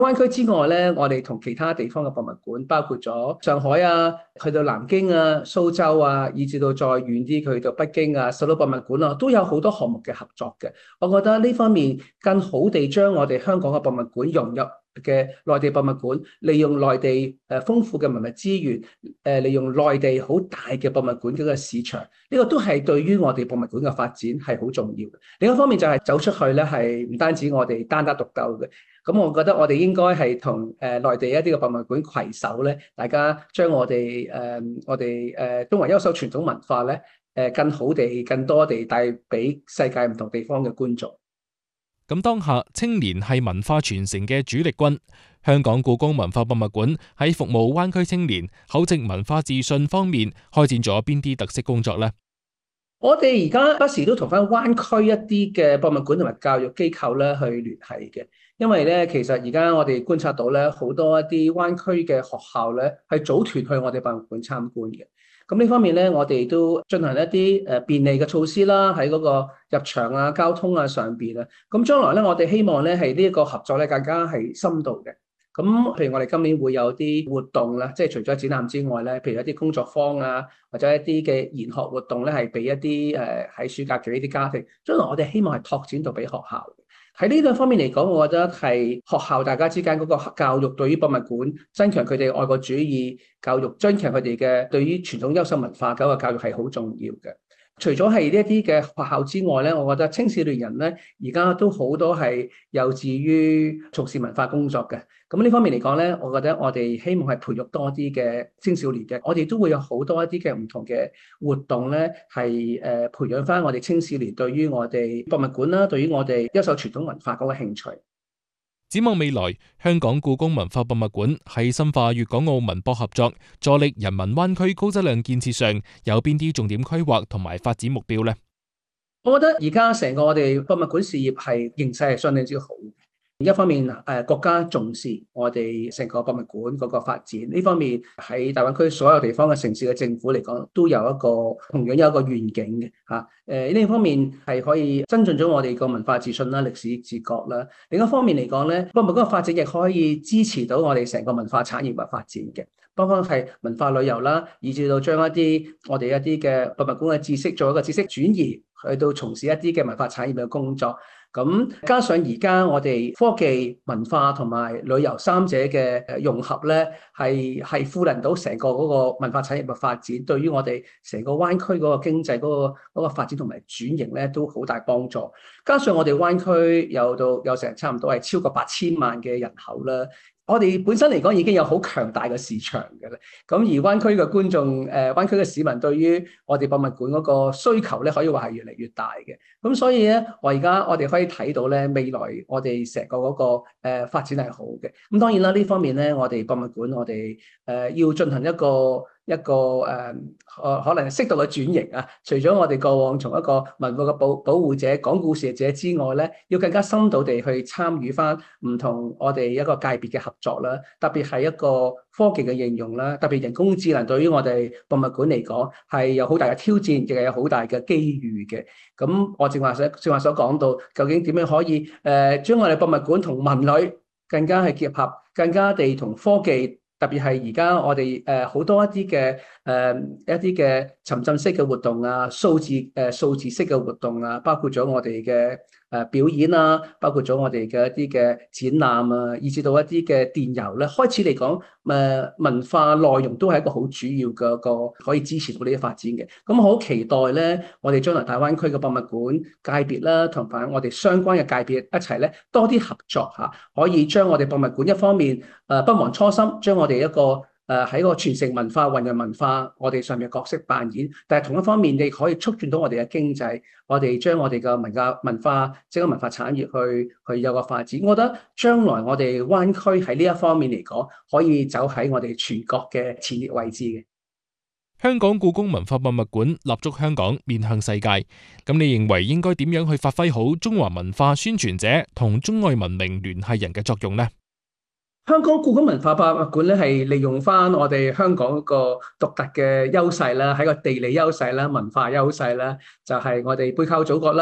灣區之外咧，我哋同其他地方嘅博物館，包括咗上海啊，去到南京啊、蘇州啊，以至到再遠啲去到北京啊、首都博物館啊，都有好多項目嘅合作嘅。我覺得呢方面更好地將我哋香港嘅博物館融入嘅內地博物館，利用內地豐富嘅文物資源，利用內地好大嘅博物館嗰個市場，呢個都係對於我哋博物館嘅發展係好重要嘅。另一方面就係走出去咧，係唔單止我哋單打獨鬥嘅。咁我覺得我哋應該係同內地一啲嘅博物館攜手咧，大家將我哋中華優秀傳統文化咧更好地、更多地帶俾世界唔同地方嘅觀眾。 咁當下青年係文化傳承嘅主力軍，香港故宮文化博物館喺服務灣區青年厚植文化自信方面開展咗邊啲特色工作呢？ 我哋而家不時都同翻灣區一啲嘅博物館同埋教育機構咧去聯繫嘅，因為咧其實而家我哋觀察到咧好多一啲灣區嘅學校咧係組團去我哋博物館參觀嘅。咁呢方面咧，我哋都進行一啲便利嘅措施啦，喺嗰個入場啊、交通啊上邊啊。咁將來咧，我哋希望咧係呢一個合作咧更加係深度嘅。咁譬如我哋今年會有啲活動啦，即係除咗展覽之外咧，譬如一啲工作坊啊，或者一啲嘅研學活動咧，係俾一啲喺暑假嘅呢啲家庭。將來我哋希望係拓展到俾學校。喺呢兩方面嚟講，我覺得係學校大家之間嗰個教育對於博物館增強佢哋愛國主義教育，增強佢哋嘅對於傳統優秀文化嗰個教育係好重要嘅。除咗係呢一啲嘅學校之外咧，我覺得青少年人咧而家都好多係有志於從事文化工作嘅。咁呢方面嚟講咧，我覺得我哋希望係培育多啲嘅青少年嘅，我哋都會有好多一啲嘅唔同嘅活動咧，係培養翻我哋青少年對於我哋博物館啦，對於我哋優秀傳統文化嗰個興趣。 展望未來，香港故宮文化博物館喺深化粵港澳文博合作、助力人民灣區高質量建設上，有邊啲重點規劃同埋發展目標呢？ 我覺得而家成個我哋博物館事業係形勢係相當之好。一方面國家重視我哋成個博物館嗰個發展，呢方面喺大灣區所有地方嘅城市嘅政府嚟講，都有一個同樣有一個願景嘅嚇。呢方面係可以增進咗我哋個文化自信啦、歷史自覺啦。另一方面嚟講咧，博物館嘅發展亦可以支持到我哋成個文化產業嘅發展嘅。包括係文化旅遊啦，以至到將一啲我哋一啲嘅博物館嘅知識做一個知識轉移，去到從事一啲嘅文化產業嘅工作。咁加上而家我哋科技、文化同埋旅遊三者嘅融合咧，係賦能到成個嗰個文化產業嘅發展，對於我哋成個灣區嗰個經濟嗰個發展同埋轉型咧，都好大幫助。加上我哋灣區有成差唔多係超過8000萬嘅人口啦。我哋本身嚟講已經有好強大嘅市場嘅啦，咁而灣區嘅觀眾，灣區嘅市民對於我哋博物館嗰個需求咧，可以話係越嚟越大嘅。咁所以咧，我哋可以睇到咧，未來我哋成個嗰個發展係好嘅。咁當然啦，呢方面咧，我哋博物館我哋要進行一個可能適度嘅轉型啊。除咗我哋過往從一個文化嘅保護者、講故事者之外咧，要更加深度地去參與翻唔同我哋一個界別嘅合作啦。特別係一個科技嘅應用啦，特別人工智能對於我哋博物館嚟講係有好大嘅挑戰，亦係有好大嘅機遇嘅。咁我正話所講到，究竟點樣可以將我哋博物館同文旅更加係結合，更加地同科技。特別係而家我哋好多一啲嘅沉浸式嘅活動啊，數字式嘅活動啊，包括咗我哋嘅表演啊，包括咗我哋嘅一啲嘅展覽啊，以至到一啲嘅電郵咧，開始嚟講文化內容都係一個好主要嘅一個可以支持到呢啲發展嘅。咁我好期待咧，我哋將來大灣區嘅博物館界別啦，同埋我哋相關嘅界別一齊咧多啲合作嚇，可以將我哋博物館一方面不忘初心，將我哋一個喺個傳承文化、弘揚文化，我哋上面嘅角色扮演。但係同一方面，你可以促進到我哋嘅經濟，我哋將我哋嘅文化整個文化產業去有個發展。我覺得將來我哋灣區喺呢一方面嚟講，可以走喺我哋全國嘅前列位置嘅。 香港故宮文化博物館立足香港，面向世界。咁你認為應該點樣去發揮好中華文化宣傳者同中外文明聯繫人嘅作用呢？ 香港故宮文化博物館咧，係利用翻我哋香港嗰個獨特嘅優勢啦，喺個地理優勢啦、文化優勢啦，就係我哋背靠祖國啦，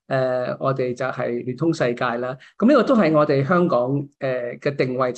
我哋就係聯通世界啦。咁呢個都係我哋香港嘅定位。